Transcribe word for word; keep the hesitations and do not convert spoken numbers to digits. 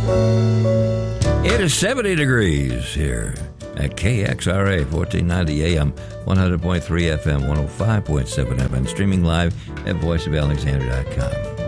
It is seventy degrees here at K X R A, fourteen ninety A M, one hundred point three F M, one oh five point seven F M, streaming live at voice of alexander dot com.